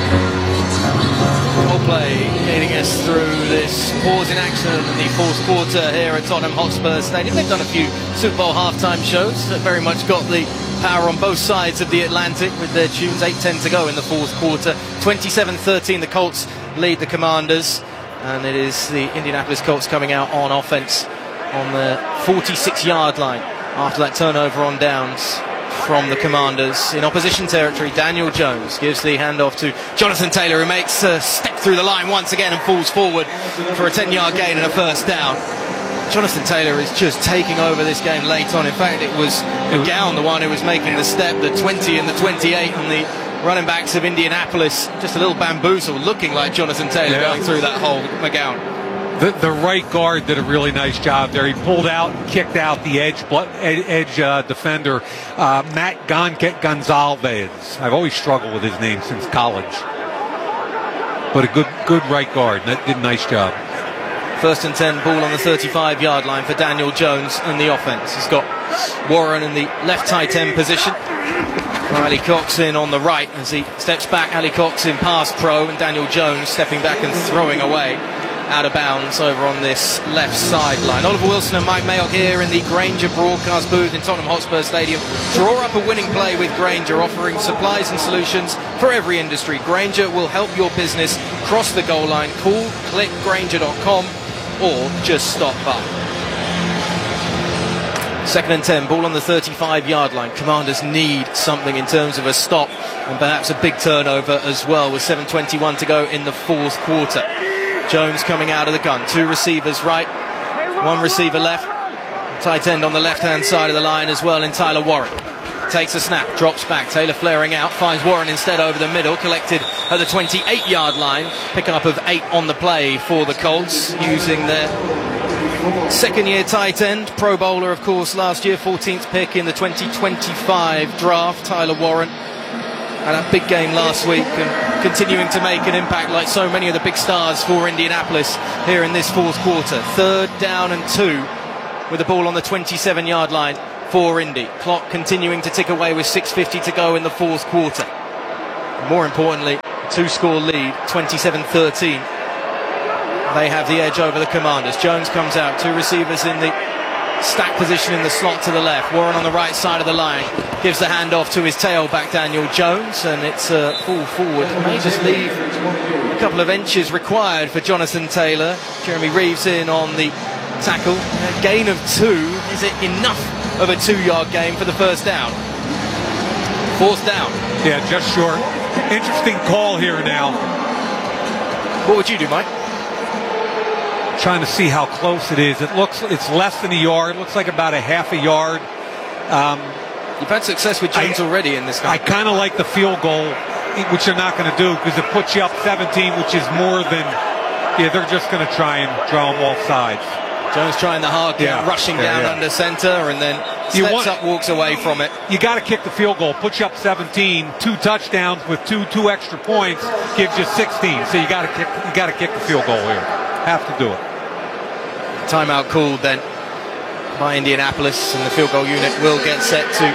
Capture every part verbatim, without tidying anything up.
All play leading us through this pause in action in the fourth quarter here at Tottenham Hotspur Stadium. They've done a few Super Bowl halftime shows that very much got the power on both sides of the Atlantic with their tunes. eight ten to go in the fourth quarter. twenty-seven thirteen, the Colts lead the Commanders, and it is the Indianapolis Colts coming out on offense on the forty-six yard line after that turnover on downs from the Commanders. In opposition territory, Daniel Jones gives the handoff to Jonathan Taylor, who makes a step through the line once again and falls forward for a ten yard gain and a first down. Jonathan Taylor is just taking over this game late on. In fact, it was McGowan, the one who was making the step, the twenty and the twenty-eight, and the running backs of Indianapolis just a little bamboozle, looking like Jonathan Taylor yeah. going through that hole. McGowan. The, the right guard did a really nice job there. He pulled out and kicked out the edge edge uh, defender, uh, Matt Gon- Gonzalez. I've always struggled with his name since college. But a good good right guard. That did a nice job. First and ten, ball on the thirty-five yard line for Daniel Jones and the offense. He's got Warren in the left tight end position. Ali Cox in on the right as he steps back. Ali Cox in pass pro, and Daniel Jones stepping back and throwing away out of bounds over on this left sideline. Oliver Wilson and Mike Mayock here in the Grainger broadcast booth in Tottenham Hotspur Stadium. Draw up a winning play with Grainger, offering supplies and solutions for every industry. Grainger will help your business cross the goal line. Call click grainger dot com or just stop by. Second and ten, ball on the thirty-five yard line. Commanders need something in terms of a stop and perhaps a big turnover as well, with seven twenty-one to go in the fourth quarter. Jones coming out of the gun. Two receivers right, one receiver left. Tight end on the left-hand side of the line as well in Tyler Warren. Takes a snap, drops back. Taylor flaring out, finds Warren instead over the middle. Collected at the twenty-eight yard line. Pickup of eight on the play for the Colts, using their second-year tight end. Pro Bowler, of course, last year. fourteenth pick in the twenty twenty-five draft, Tyler Warren. And that big game last week, and continuing to make an impact like so many of the big stars for Indianapolis here in this fourth quarter. Third down and two with the ball on the twenty-seven yard line for Indy. Clock continuing to tick away with six fifty to go in the fourth quarter. More importantly, two-score lead, twenty-seven thirteen. They have the edge over the Commanders. Jones comes out, two receivers in the stack position in the slot to the left. Warren on the right side of the line gives the handoff to his tailback Daniel Jones, and it's a full forward. May just leave a couple of inches required for Jonathan Taylor. Jeremy Reeves in on the tackle. A gain of two. Is it enough of a two yard gain for the first down? Fourth down. Yeah, just short. Interesting call here now. What would you do, Mike? Trying to see how close it is. It looks it's less than a yard. Looks like about a half a yard. Um, You've had success with Jones I, already in this game. I kind of like the field goal, which they're not going to do because it puts you up seventeen, which is more than. Yeah, they're just going to try and draw them off sides. Jones trying the hard game, yeah, rushing yeah, down yeah. under center, and then steps you want, up, walks away from it. You got to kick the field goal. Put you up seventeen. Two touchdowns with two two extra points gives you sixteen. So you got to kick. You got to kick the field goal here. Have to do it. Timeout called then by Indianapolis, and the field goal unit will get set to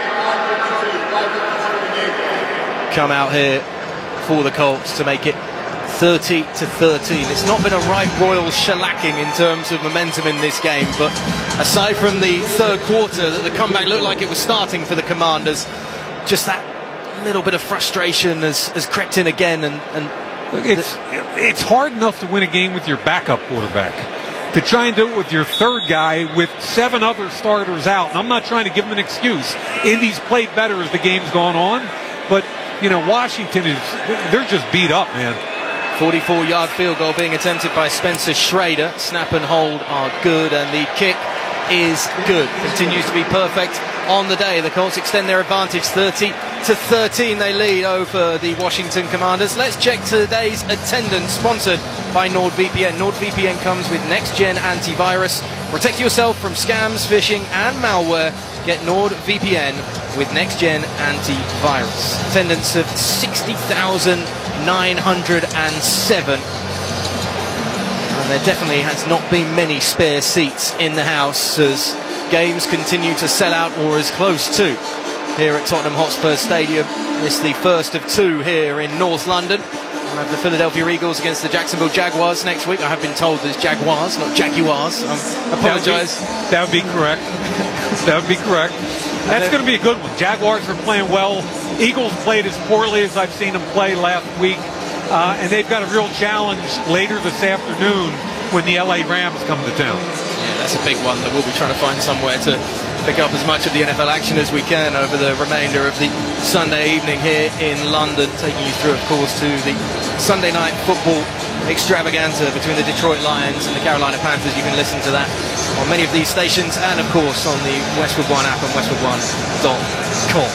come out here for the Colts to make it thirty to thirteen. It's not been a right royal shellacking in terms of momentum in this game, but aside from the third quarter that the comeback looked like it was starting for the Commanders, just that little bit of frustration has, has crept in again. And, and it's, it's hard enough to win a game with your backup quarterback. To try and do it with your third guy with seven other starters out. And I'm not trying to give them an excuse. Indy's played better as the game's gone on. But, you know, Washington is, they're just beat up, man. forty-four yard field goal being attempted by Spencer Schrader. Snap and hold are good, and the kick is good. Continues to be perfect on the day. The Colts extend their advantage thirty to thirteen. They lead over the Washington Commanders. Let's check today's attendance, sponsored by NordVPN. NordVPN comes with next-gen antivirus. Protect yourself from scams, phishing, and malware. Get NordVPN with next-gen antivirus. Attendance of sixty thousand nine hundred seven. And there definitely has not been many spare seats in the house as games continue to sell out, or as close to, here at Tottenham Hotspur Stadium. This is the first of two here in North London. I have the Philadelphia Eagles against the Jacksonville Jaguars next week. I have been told there's Jaguars, not Jaguars. I um, apologise. That would be, be correct. That would be correct. That's going to be a good one. Jaguars are playing well. Eagles played as poorly as I've seen them play last week. Uh, and they've got a real challenge later this afternoon when the L A Rams come to town. Yeah, that's a big one that we'll be trying to find somewhere to pick up as much of the N F L action as we can over the remainder of the Sunday evening here in London, taking you through, of course, to the Sunday night football extravaganza between the Detroit Lions and the Carolina Panthers. You can listen to that on many of these stations and, of course, on the Westwood One app and westwood one dot com.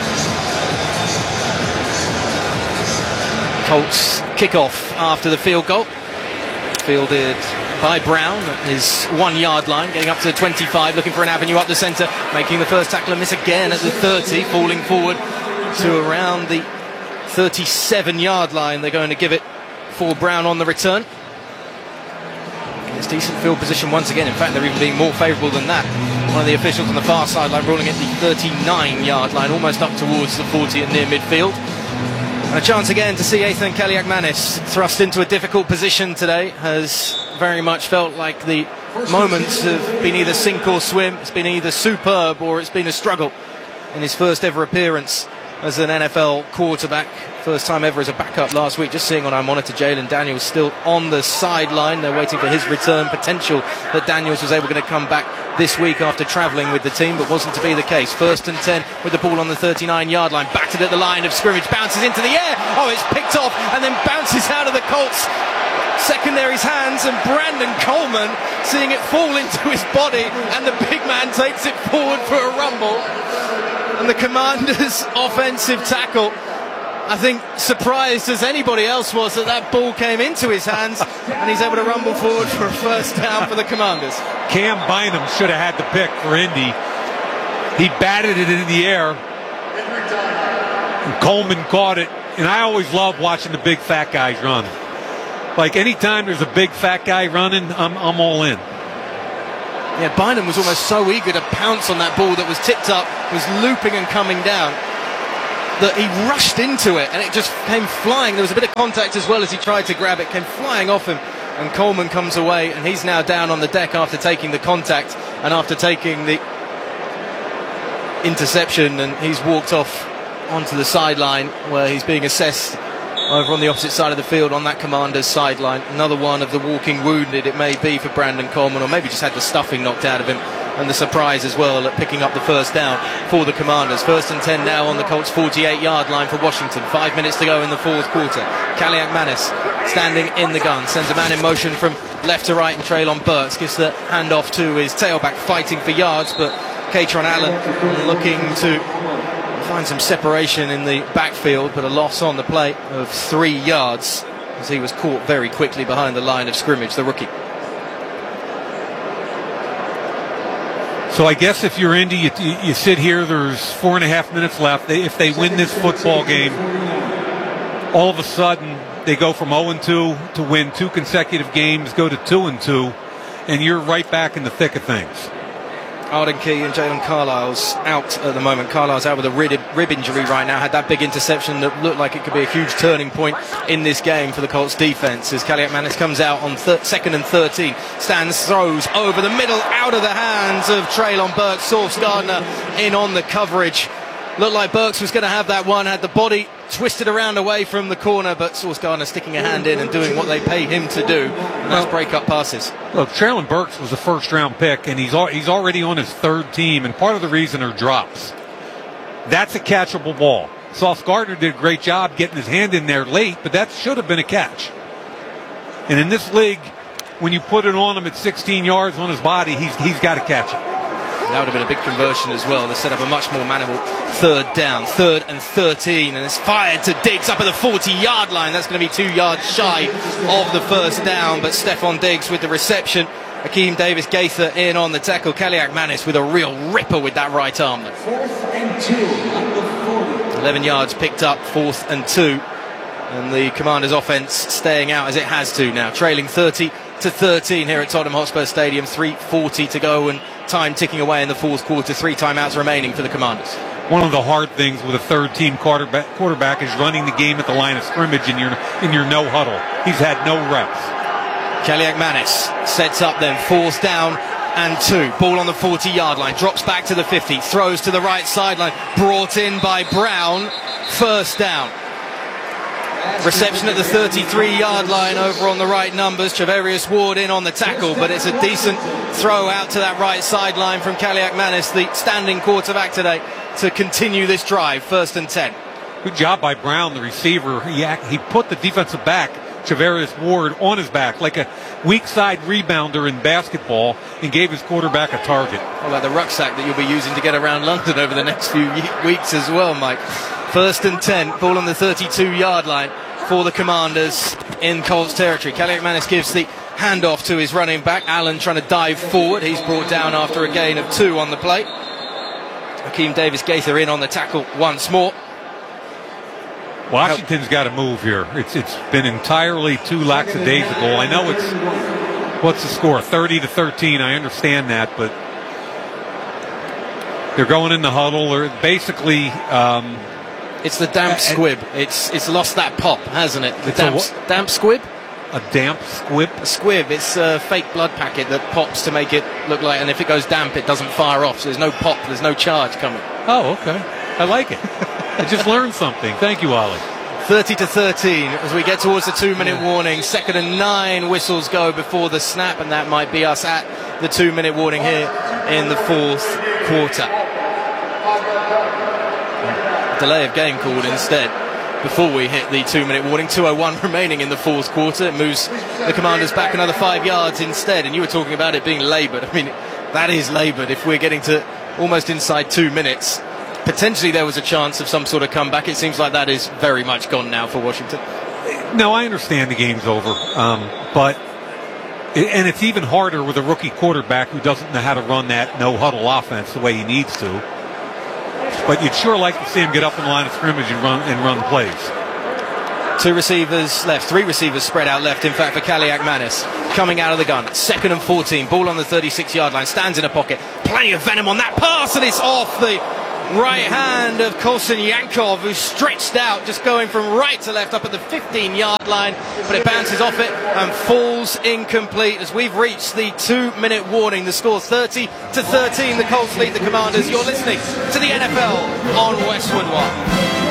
Colts kick off after the field goal. Fielded by Brown at his one-yard line, getting up to the twenty-five, looking for an avenue up the centre, making the first tackle and miss again at the thirty, falling forward to around the thirty-seven-yard line. They're going to give it for Brown on the return. It's decent field position once again. In fact, they're even being more favourable than that. One of the officials on the far sideline ruling at the thirty-nine-yard line, almost up towards the forty and near midfield. And a chance again to see Ethan Kaliakmanis thrust into a difficult position today. Has very much felt like the moments have been either sink or swim. It's been either superb or it's been a struggle in his first ever appearance as an N F L quarterback. First time ever as a backup last week. Just seeing on our monitor, Jalen Daniels still on the sideline. They're waiting for his return. Potential that Daniels was able to come back this week after travelling with the team, but wasn't to be the case. First and ten with the ball on the thirty-nine-yard line. Batted at the line of scrimmage. Bounces into the air. Oh, it's picked off and then bounces out of the Colts secondary's hands, and Brandon Coleman seeing it fall into his body, and the big man takes it forward for a rumble. And the Commanders' offensive tackle, I think, surprised as anybody else was that that ball came into his hands, and he's able to rumble forward for a first down for the Commanders. Cam Bynum should have had the pick for Indy. He batted it in the air, and Coleman caught it. And I always love watching the big fat guys run. Like, anytime there's a big fat guy running, I'm, I'm all in. Yeah, Bynum was almost so eager to pounce on that ball that was tipped up, was looping and coming down, that he rushed into it and it just came flying. There was a bit of contact as well as he tried to grab it, came flying off him, and Coleman comes away, and he's now down on the deck after taking the contact and after taking the interception, and he's walked off onto the sideline where he's being assessed over on the opposite side of the field on that Commander's sideline. Another one of the walking wounded, it may be, for Brandon Coleman, or maybe just had the stuffing knocked out of him, and the surprise as well at picking up the first down for the Commanders. First and ten now on the Colts' forty-eight-yard line for Washington. Five minutes to go in the fourth quarter. Kaliakmanis standing in the gun, sends a man in motion from left to right, and Treylon Burks gives the handoff to his tailback, fighting for yards, but Katron Allen looking to find some separation in the backfield, but a loss on the play of three yards as he was caught very quickly behind the line of scrimmage, the rookie. So I guess if you're Indy, you, you sit here, there's four and a half minutes left. They, if they win this football game, all of a sudden they go from oh and two to win two consecutive games, go to two and two, and you're right back in the thick of things. Arden Key and Jalen Carlisle's out at the moment. Carlisle's out with a rib, rib injury right now. Had that big interception that looked like it could be a huge turning point in this game for the Colts defense as Kaliakmanis comes out on thir- second and thirteen. Stands, throws over the middle, out of the hands of Treylon Burks. Sauce Gardner in on the coverage. Looked like Burks was going to have that one, had the body twisted around away from the corner, but Sauce Gardner sticking a hand in and doing what they pay him to do, and that's break up passes. Look, Treylon Burks was a first round pick, and he's al- he's already on his third team, and part of the reason are drops. That's a catchable ball. Sauce Gardner did a great job getting his hand in there late, but that should have been a catch. And in this league, when you put it on him at sixteen yards on his body, he's he's got to catch it. That would have been a big conversion as well to set up a much more manageable third down. Third and thirteen, and it's fired to Diggs up at the forty-yard line. That's going to be two yards shy of the first down, but Stephon Diggs with the reception. Akeem Davis-Gaither in on the tackle. Kaliakmanis with a real ripper with that right arm. Fourth and two on the forty. eleven yards picked up, fourth and two. And the Commanders' offense staying out as it has to now, trailing thirty to thirteen here at Tottenham Hotspur Stadium. three forty to go and time ticking away in the fourth quarter. Three timeouts remaining for the Commanders. one of the hard things with a third-team quarterback, quarterback is running the game at the line of scrimmage in your in your no huddle. He's had no reps. Kaliakmanis sets up then, fourth down and two. Ball on the forty-yard line, drops back to the fifty, throws to the right sideline, brought in by Brown, first down. Reception at the thirty-three-yard line over on the right numbers. Travarius Ward in on the tackle, but it's a decent throw out to that right sideline from Kaliakmanis, the standing quarterback today, to continue this drive, first and ten. Good job by Brown, the receiver. He, he put the defensive back, Travarius Ward, on his back like a weak side rebounder in basketball and gave his quarterback a target. What about the rucksack that you'll be using to get around London over the next few weeks as well, Mike? First and ten, ball on the thirty-two-yard line for the Commanders in Colts territory. Kaliakmanis gives the handoff to his running back. Allen trying to dive forward. He's brought down after a gain of two on the play. Hakeem Davis-Gaither in on the tackle once more. Washington's got to move here. It's It's been entirely too lackadaisical. I know it's, what's the score, thirty to thirteen. I understand that, but they're going in the huddle. Or basically... Um, It's the damp squib. It's it's lost that pop, hasn't it? The it's damp, a damp squib? A damp squib? A squib. It's a fake blood packet that pops to make it look like, and if it goes damp, it doesn't fire off. So there's no pop, there's no charge coming. Oh, okay. I like it. I just learned something. Thank you, Ollie. thirty to thirteen as we get towards the two-minute warning. Second and nine whistles go before the snap, and that might be us at the two-minute warning here in the fourth quarter. Delay of game called instead before we hit the two-minute warning. two oh one remaining in the fourth quarter. It moves the Commanders back another five yards instead. And you were talking about it being laboured. I mean, that is laboured. If we're getting to almost inside two minutes, potentially there was a chance of some sort of comeback. It seems like that is very much gone now for Washington. No, I understand the game's over, um, but and it's even harder with a rookie quarterback who doesn't know how to run that no-huddle offense the way he needs to. But you'd sure like to see him get up in the line of scrimmage and run and run plays. Two receivers left, three receivers spread out left, in fact, for Kaliakmanis. Coming out of the gun, second and fourteen, ball on the thirty-six-yard line, stands in a pocket. Plenty of venom on that pass, and it's off the right hand of Colson Yankov, who's stretched out, just going from right to left up at the fifteen-yard line, but it bounces off it and falls incomplete as we've reached the two-minute warning. The score's thirty to thirteen. The Colts lead the Commanders. You're listening to the N F L on Westwood One.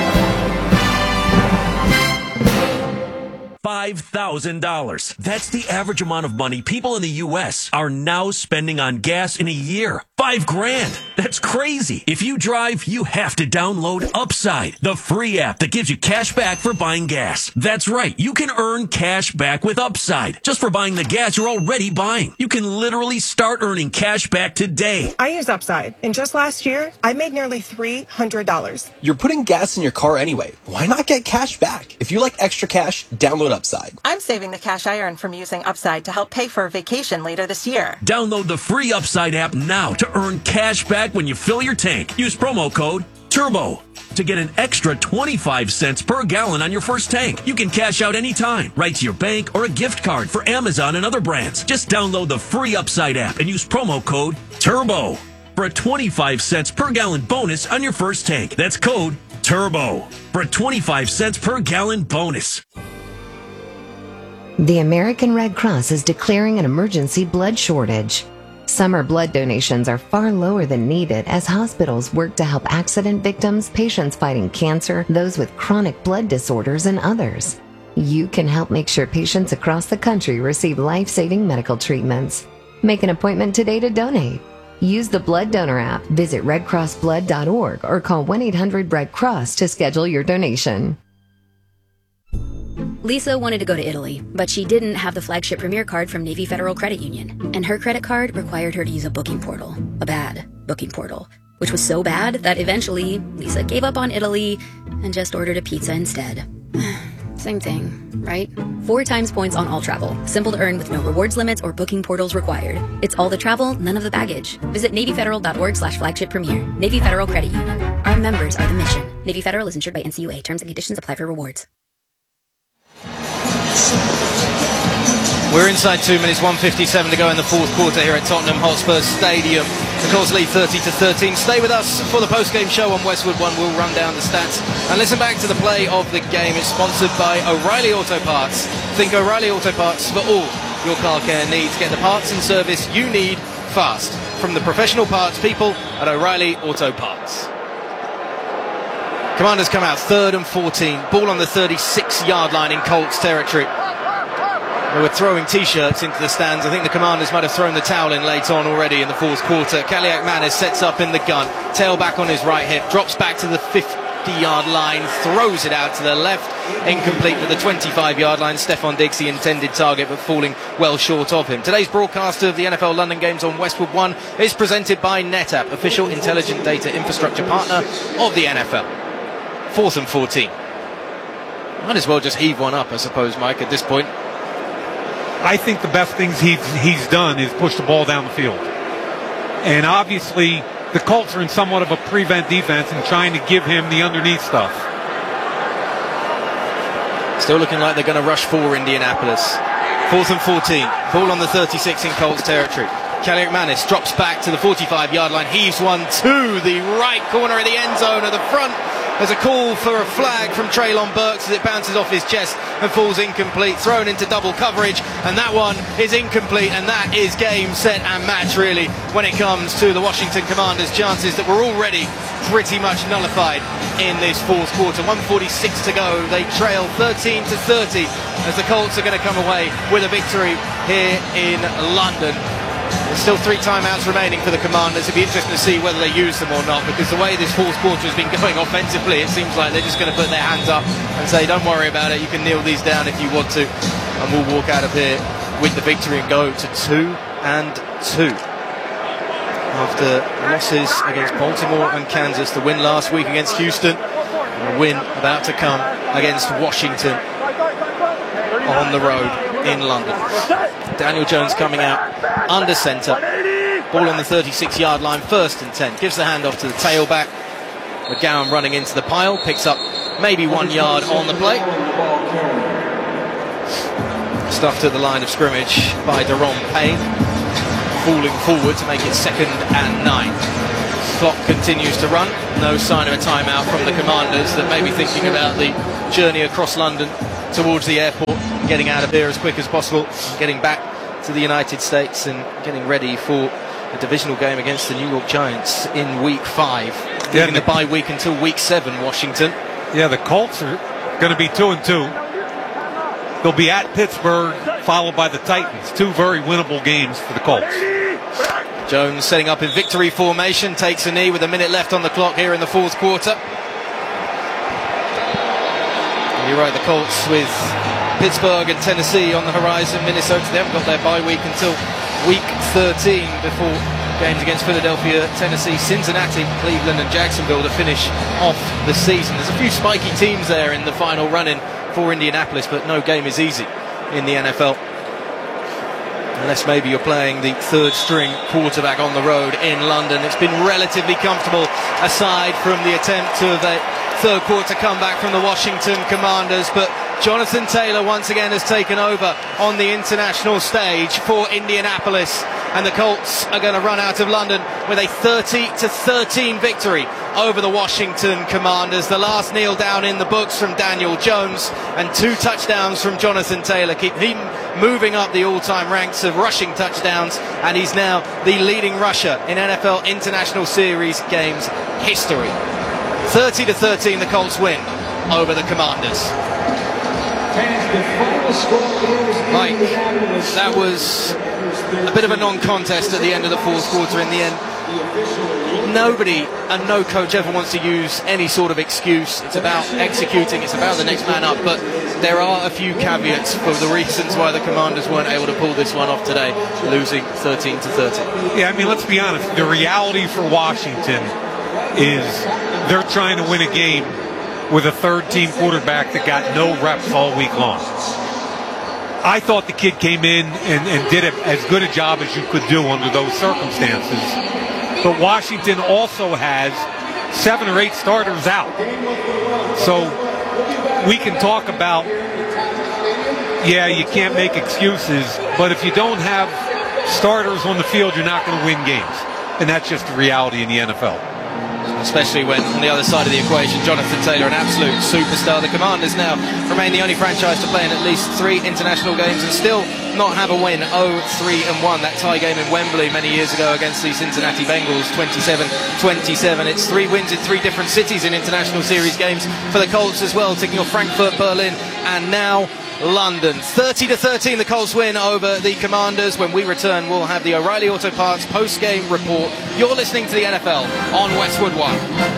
five thousand dollars. That's the average amount of money people in the U S are now spending on gas in a year. Five grand. That's crazy. If you drive, you have to download Upside, the free app that gives you cash back for buying gas. That's right. You can earn cash back with Upside just for buying the gas you're already buying. You can literally start earning cash back today. I use Upside, and just last year, I made nearly three hundred dollars. You're putting gas in your car anyway. Why not get cash back? If you like extra cash, download Upside. I'm saving the cash I earn from using Upside to help pay for a vacation later this year. Download the free Upside app now to earn cash back when you fill your tank. Use promo code TURBO to get an extra twenty-five cents per gallon on your first tank. You can cash out anytime, right to your bank or a gift card for Amazon and other brands. Just download the free Upside app and use promo code TURBO for a twenty-five cents per gallon bonus on your first tank. That's code TURBO for a twenty-five cents per gallon bonus. The American Red Cross is declaring an emergency blood shortage. Summer blood donations are far lower than needed as hospitals work to help accident victims, patients fighting cancer, those with chronic blood disorders, and others. You can help make sure patients across the country receive life-saving medical treatments. Make an appointment today to donate. Use the Blood Donor app, visit red cross blood dot org, or call one eight hundred red cross to schedule your donation. Lisa wanted to go to Italy, but she didn't have the flagship Premier card from Navy Federal Credit Union, and her credit card required her to use a booking portal, a bad booking portal, which was so bad that eventually Lisa gave up on Italy and just ordered a pizza instead. Same thing, right? Four times points on all travel. Simple to earn with no rewards limits or booking portals required. It's all the travel, none of the baggage. Visit navy federal dot org slash flagship premier. Navy Federal Credit Union. Our members are the mission. Navy Federal is insured by N C U A. Terms and conditions apply for rewards. We're inside two minutes, one fifty-seven to go in the fourth quarter here at Tottenham Hotspur Stadium The Colts lead thirty to thirteen. Stay with us for the post-game show on Westwood One. We'll run down the stats and listen back to the play of the game. It's sponsored by O'Reilly Auto Parts. Think O'Reilly Auto Parts for all your car care needs. Get the parts and service you need fast from the professional parts people at O'Reilly Auto Parts. Commanders come out third and fourteen. Ball on the thirty-six yard line in Colts territory. They were throwing T-shirts into the stands. I think the Commanders might have thrown the towel in late on already in the fourth quarter. Kaliakmanis sets up in the gun. Tailback on his right hip. Drops back to the fifty yard line. Throws it out to the left. Incomplete to the twenty-five yard line. Stefon Diggs, the intended target, but falling well short of him. Today's broadcast of the N F L London games on Westwood One is presented by NetApp, official intelligent data infrastructure partner of the N F L. Fourth and fourteen. Might as well just heave one up, I suppose, Mike, at this point. I think the best things he's, he's done is push the ball down the field. And obviously, the Colts are in somewhat of a prevent defense and trying to give him the underneath stuff. Still looking like they're going to rush for Indianapolis. Fourth and fourteen. Ball on the thirty-six in Colts territory. Kaliakmanis drops back to the forty-five yard line. Heaves one to the right corner of the end zone at the front. There's a call for a flag from Treylon Burks as it bounces off his chest and falls incomplete, thrown into double coverage, and that one is incomplete, and that is game, set and match really when it comes to the Washington Commanders' chances that were already pretty much nullified in this fourth quarter. one forty-six to go. They trail thirteen to thirty as the Colts are going to come away with a victory here in London. There's still three timeouts remaining for the Commanders. It'd be interesting to see whether they use them or not, because the way this fourth quarter has been going offensively, it seems like they're just going to put their hands up and say, don't worry about it, you can kneel these down if you want to, and we'll walk out of here with the victory and go to two and two. After losses against Baltimore and Kansas, the win last week against Houston, and a win about to come against Washington on the road in London. Daniel Jones coming out under centre. Ball on the thirty-six yard line, first and ten. Gives the handoff to the tailback. McGowan running into the pile. Picks up maybe one yard on the play. Stuffed at the line of scrimmage by Daron Payne. Falling forward to make it second and nine. Clock continues to run. No sign of a timeout from the Commanders that may be thinking about the journey across London towards the airport, getting out of here as quick as possible, getting back to the United States and getting ready for a divisional game against the New York Giants in week five. Yeah, Giving the bye week until week seven, Washington. Yeah, the Colts are going to be two and two. They'll be at Pittsburgh, followed by the Titans. Two very winnable games for the Colts. Jones setting up in victory formation, takes a knee with a minute left on the clock here in the fourth quarter. You're right, the Colts with Pittsburgh and Tennessee on the horizon. Minnesota, they haven't got their bye week until week thirteen before games against Philadelphia, Tennessee, Cincinnati, Cleveland and Jacksonville to finish off the season. There's a few spiky teams there in the final run-in for Indianapolis, but no game is easy in the N F L. Unless maybe you're playing the third string quarterback on the road in London. It's been relatively comfortable aside from the attempt of a third quarter comeback from the Washington Commanders, but Jonathan Taylor once again has taken over on the international stage for Indianapolis, and the Colts are going to run out of London with a thirty to thirteen victory over the Washington Commanders. The last kneel down in the books from Daniel Jones, and two touchdowns from Jonathan Taylor keep him moving up the all-time ranks of rushing touchdowns, and he's now the leading rusher in N F L International Series games history. thirty to thirteen, the Colts win over the Commanders. Mike, that was a bit of a non-contest at the end of the fourth quarter. In the end, nobody and no coach ever wants to use any sort of excuse. It's about executing, it's about the next man up, but there are a few caveats for the reasons why the Commanders weren't able to pull this one off today, losing thirteen to thirty. Yeah, I mean, let's be honest. The reality for Washington is they're trying to win a game with a third-team quarterback that got no reps all week long. I thought the kid came in and, and did a, as good a job as you could do under those circumstances. But Washington also has seven or eight starters out. So we can talk about, yeah, you can't make excuses, but if you don't have starters on the field, you're not going to win games. and that's just the reality in the N F L. Especially when, on the other side of the equation, Jonathan Taylor, an absolute superstar. The Commanders now remain the only franchise to play in at least three international games and still not have a win. oh three and one. That tie game in Wembley many years ago against the Cincinnati Bengals, twenty-seven twenty-seven. It's three wins in three different cities in international series games for the Colts as well, taking off Frankfurt, Berlin, and now London. thirty to thirteen, the Colts win over the Commanders. When we return, we'll have the O'Reilly Auto Parts post-game report. You're listening to the N F L on Westwood One.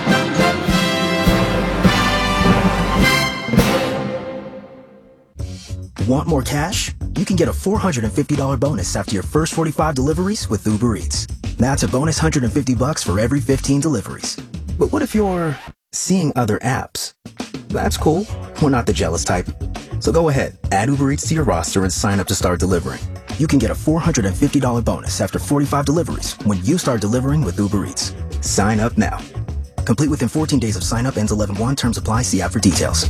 Want more cash? You can get a four hundred fifty dollars bonus after your first forty-five deliveries with Uber Eats. That's a bonus one hundred fifty bucks for every fifteen deliveries. But what if you're seeing other apps? That's cool. We're not the jealous type. So go ahead, add Uber Eats to your roster and sign up to start delivering. You can get a four hundred fifty dollars bonus after forty-five deliveries when you start delivering with Uber Eats. Sign up now. Complete within fourteen days of sign up, ends eleven one. Terms apply. See app for details.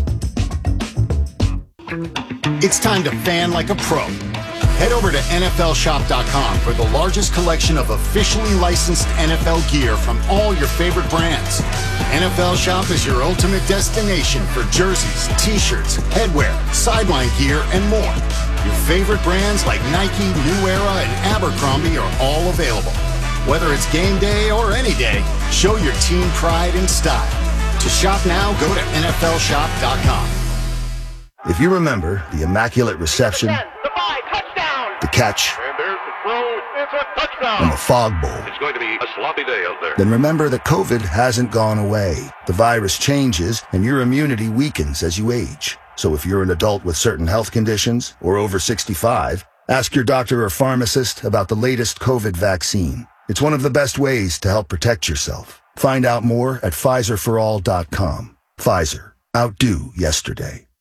It's time to fan like a pro. Head over to N F L shop dot com for the largest collection of officially licensed N F L gear from all your favorite brands. N F L Shop is your ultimate destination for jerseys, t-shirts, headwear, sideline gear, and more. Your favorite brands like Nike, New Era, and Abercrombie are all available. Whether it's game day or any day, show your team pride and style. To shop now, go to N F L shop dot com. If you remember the Immaculate Reception, the catch, and there's the throw. It's a touchdown. and the Fog Bowl, It's going to be a sloppy day out there. then remember that COVID hasn't gone away. The virus changes and your immunity weakens as you age. So if you're an adult with certain health conditions or over sixty-five, ask your doctor or pharmacist about the latest COVID vaccine. It's one of the best ways to help protect yourself. Find out more at Pfizer for all dot com. Pfizer. Outdo yesterday.